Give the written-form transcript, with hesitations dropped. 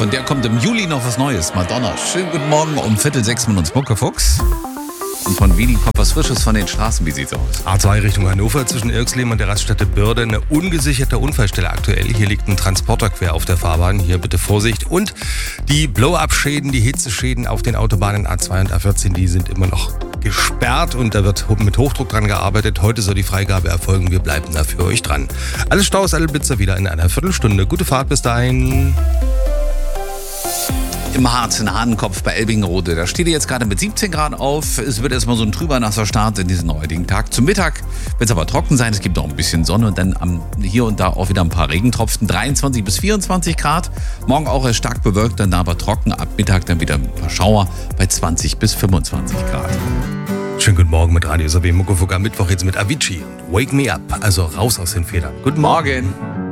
Von der kommt im Juli noch was Neues. Madonna. Schönen guten Morgen um 5:45 mit uns Muckefuchs. Und von Willi kommt was Frisches von den Straßen. Wie sieht's aus? A2 Richtung Hannover zwischen Irxleben und der Raststätte Börde. Eine ungesicherte Unfallstelle aktuell. Hier liegt ein Transporter quer auf der Fahrbahn. Hier bitte Vorsicht. Und die Blow-up-Schäden, die Hitzeschäden auf den Autobahnen A2 und A14, die sind immer noch gesperrt und da wird mit Hochdruck dran gearbeitet. Heute soll die Freigabe erfolgen. Wir bleiben da für euch dran. Alles Staus, alle Blitzer wieder in einer Viertelstunde. Gute Fahrt bis dahin. Im Harz, in Hahnenkopf bei Elbingerode. Da steht ihr jetzt gerade mit 17 Grad auf. Es wird erstmal so ein trüber nasser Start in diesen heutigen Tag. Zum Mittag wird es aber trocken sein. Es gibt noch ein bisschen Sonne und dann hier und da auch wieder ein paar Regentropfen. 23 bis 24 Grad. Morgen auch erst stark bewölkt, dann aber trocken. Ab Mittag dann wieder ein paar Schauer bei 20 bis 25 Grad. Schönen guten Morgen mit Radio Sabi Muckefuck am Mittwoch jetzt mit Avicii und Wake Me Up. Also raus aus den Federn. Guten Morgen.